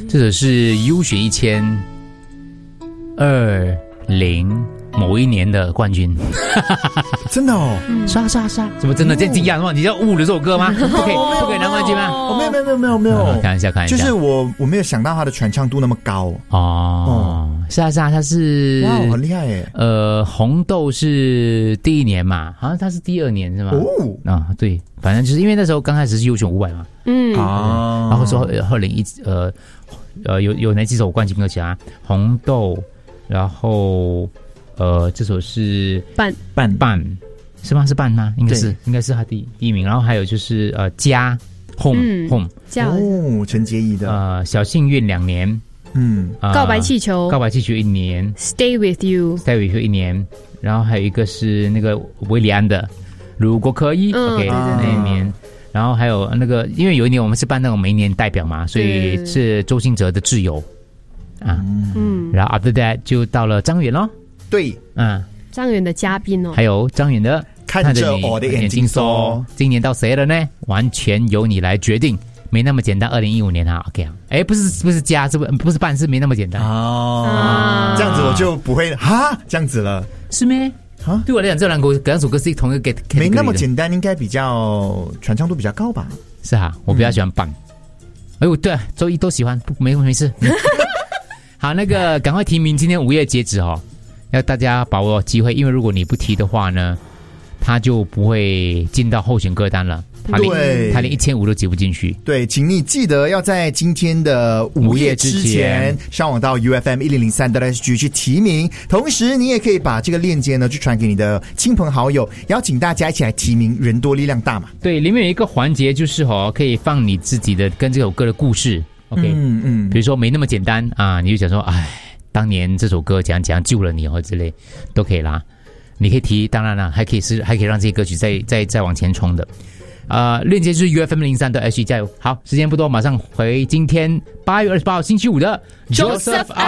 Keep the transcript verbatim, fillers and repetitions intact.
这首是优选一千二零某一年的冠军。 真的哦， 刷刷刷，怎么真的这样惊讶吗？你要误了这首歌吗？不可以，不可以拿冠军吗？ 哦，没有没有没有没有没有， 看一下看一下， 就是我我没有想到它的传唱度那么高哦。是啊是啊，它是哇，很厉害耶。 呃，红豆是第一年嘛，好像它是第二年是吗？ 哦， 啊对，反正就是因为那时候刚开始是优选五百嘛， 嗯啊， 然后说二零一呃呃有有哪几首冠军歌曲啊？红豆，然后呃这首是伴伴伴是吗？是伴吗？应该是应该是他第第一名，然后还有就是呃家 home、嗯、home 哦，陈洁仪的呃小幸运两年。 嗯、 呃， 告白气球， 告白气球一年 ，Stay with you，Stay with you 一年，然后还有一个是那个维里安的，如果可以、 嗯、，OK， 那一年，然后还有那个，因为有一年我们是办那种每一年代表嘛，所以是周兴哲的挚友啊，嗯，然后 after that 就到了张远咯， 对， 嗯， 张远的嘉宾哦， 还有张远的看着我的眼睛说， 今年到谁了呢？完全由你来决定。没那么简单，二零一五年啊 ，OK 啊，哎，不是不是加，是不不是办，是没那么简单哦、啊，这样子我就不会哈这样子了， 是咩？啊，对我来讲，这两首两首歌是同一个 category 的， 没那么简单，应该比较传唱度比较高吧？ 是啊，我比较喜欢棒。哎、嗯，对，周一都喜欢，没没事。好，那个赶快提名，今天五月截止哦，要大家把握机会，因为如果你不提的话呢，他就不会进到候选歌单了。他连他连一千五都挤不进去。 对，请你记得要在今天的午夜之前上网到 U F M 一零零三 S G 去提名，同时你也可以把这个链接呢去传给你的亲朋好友，邀请大家一起来提名，人多力量大嘛。 对，里面有一个环节就是哦，可以放你自己的跟这首歌的故事。OK， 嗯嗯， 比如说没那么简单啊，你就讲说，哎，当年这首歌怎样怎样救了你或之类，都可以啦。你可以提，当然啦，还可以是还可以让这些歌曲再再再往前冲的。呃，链接就是 U F M 零三的 S G， 加油！好，时间不多，马上回今天八月二十八号星期五的 Joseph